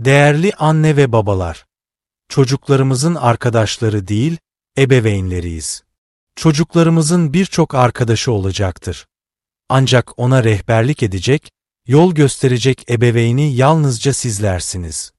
Değerli anne ve babalar, çocuklarımızın arkadaşları değil, ebeveynleriyiz. Çocuklarımızın birçok arkadaşı olacaktır. Ancak ona rehberlik edecek, yol gösterecek ebeveyni yalnızca sizlersiniz.